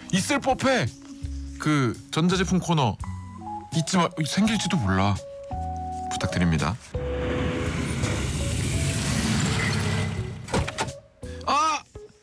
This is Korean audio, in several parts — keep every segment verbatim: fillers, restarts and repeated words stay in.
있을 법해. 그 전자제품 코너 잊지 마. 생길지도 몰라. 부탁드립니다. 아!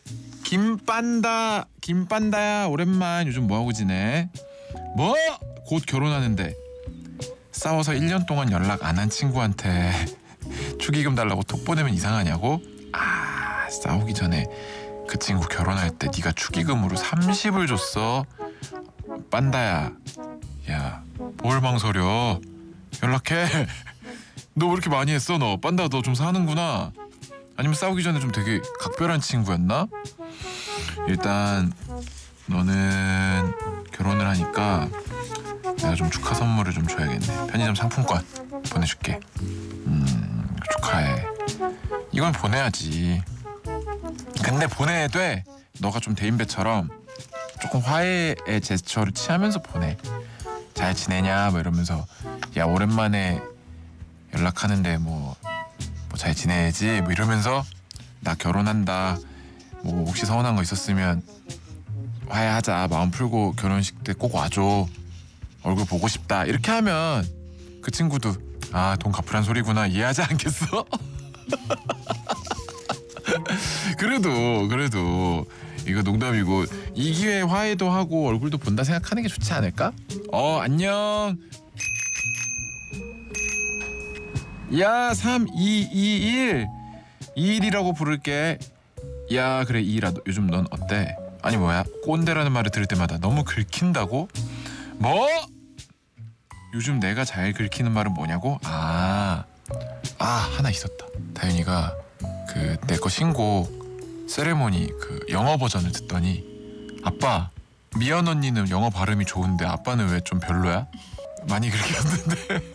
김빤다. 김빤다야 오랜만. 요즘 뭐하고 지내? 뭐? 곧 결혼하는데 싸워서 일 년 동안 연락 안 한 친구한테 축의금 달라고 톡 보내면 이상하냐고? 아, 싸우기 전에 그 친구 결혼할 때 네가 축의금으로 삼십을 줬어. 빤다야, 야, 뭘 망설여. 연락해. 너 왜 이렇게 많이 했어? 너 빤다, 너 좀 사는구나. 아니면 싸우기 전에 좀 되게 각별한 친구였나? 일단 너는 결혼을 하니까 내가 좀 축하 선물을 좀 줘야겠네. 편의점 상품권 보내줄게. 음, 축하해. 이건 보내야지. 근데 보내야 돼. 너가 좀 대인배처럼 조금 화해의 제스처를 취하면서 보내. 잘 지내냐 뭐 이러면서, 야 오랜만에 연락하는데 뭐 뭐 잘 지내야지 뭐 이러면서, 나 결혼한다, 뭐 혹시 서운한 거 있었으면 화해하자, 마음 풀고 결혼식 때 꼭 와줘, 얼굴 보고 싶다, 이렇게 하면 그 친구도 아, 돈 갚으란 소리구나 이해하지 않겠어? 그래도 그래도 이거 농담이고 이 기회에 화해도 하고 얼굴도 본다 생각하는 게 좋지 않을까? 어, 안녕. 야, 삼이이일 이일이라고 부를게. 야, 그래 이일아, 요즘 넌 어때? 아니 뭐야, 꼰대라는 말을 들을 때마다 너무 긁힌다고? 뭐? 요즘 내가 잘 긁히는 말은 뭐냐고? 아, 아 하나 있었다. 다윤이가 그 내 거 신곡 세레모니 그 영어 버전을 듣더니, 아빠, 미연 언니는 영어 발음이 좋은데 아빠는 왜 좀 별로야? 많이 긁혔는데.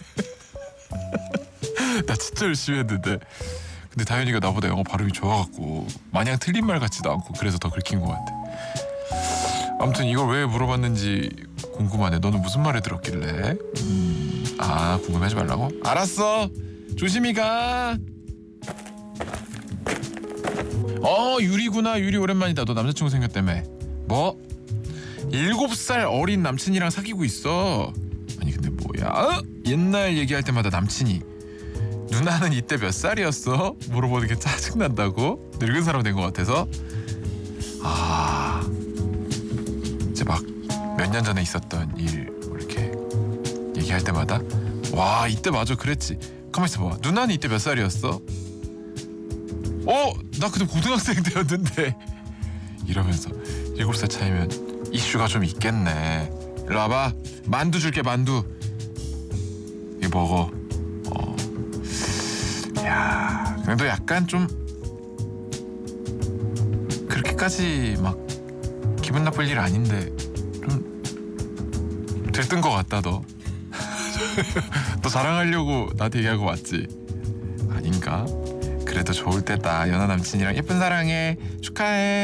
나 진짜 열심히 했는데 근데 다윤이가 나보다 영어 발음이 좋아갖고 마냥 틀린 말 같지도 않고 그래서 더 긁힌 것 같아. 아무튼 이걸 왜 물어봤는지 궁금하네. 너는 무슨 말을 들었길래? 음, 아, 궁금해하지 말라고? 알았어, 조심히 가. 어, 유리구나. 유리 오랜만이다. 너 남자친구 생겼다며. 뭐? 일곱 살 어린 남친이랑 사귀고 있어. 아니 근데 뭐야, 어? 옛날 얘기할 때마다 남친이 누나는 이때 몇 살이었어? 물어보는 게 짜증난다고? 늙은 사람 된 것 같아서? 아, 이제 막 몇 년 전에 있었던 일 이렇게 얘기할 때마다 와, 이때 맞아 그랬지. 가만 있어봐. 누나는 이때 몇 살이었어? 어? 나 그때 고등학생 때였는데. 이러면서 일곱 살 차이면 이슈가 좀 있겠네. 일로 와봐. 만두 줄게, 만두. 이거 먹어. 어. 야, 그래도 약간 좀 그렇게까지 막 기분 나쁠 일 아닌데 좀 들뜬 것 같다. 너. 너 자랑하려고 나한테 얘기하고 왔지? 아닌가? 그래도 좋을 때다. 연하 남친이랑 예쁜 사랑해. 축하해.